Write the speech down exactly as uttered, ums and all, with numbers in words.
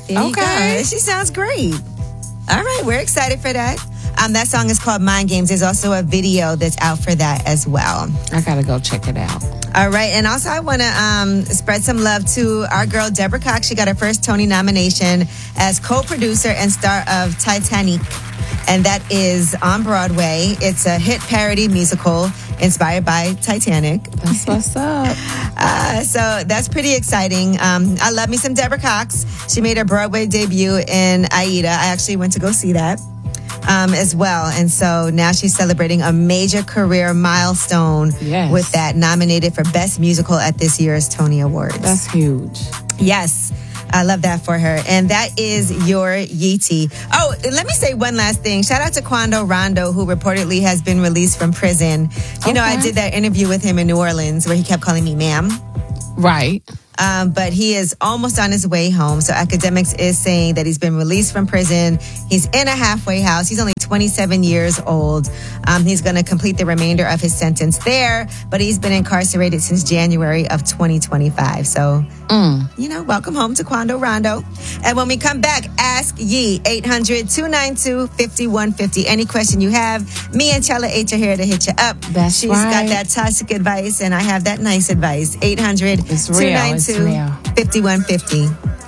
There okay. You go. She sounds great. All right, we're excited for that. Um, that song is called Mind Games. There's also a video that's out for that as well. I gotta go check it out. All right, and also I want to um, spread some love to our girl Deborah Cox. She got her first Tony nomination as co-producer and star of Titanic, and that is on Broadway. It's a hit parody musical inspired by Titanic. That's what's up. uh, so that's pretty exciting. Um, I love me some Deborah Cox. She made her Broadway debut in Aida. I actually went to go see that. Um, as well. And so now she's celebrating a major career milestone yes. with that, nominated for Best Musical at this year's Tony Awards. That's huge. Yes. I love that for her. And that is your Yeetie. Oh, let me say one last thing. Shout out to Quando Rondo, who reportedly has been released from prison. You okay. know, I did that interview with him in New Orleans where he kept calling me ma'am. Right. Um, but he is almost on his way home. So Academics is saying that he's been released from prison. He's in a halfway house. He's only twenty-seven years old. Um, he's going to complete the remainder of his sentence there, but he's been incarcerated since January of twenty twenty-five. So, mm. you know, welcome home to Quando Rondo. And when we come back, ask Yee, eight hundred, two nine two, five one five zero. Any question you have, me and Chella H are here to hit you up. That's She's right. got that toxic advice, and I have that nice advice. eight hundred, two nine two, five one five zero.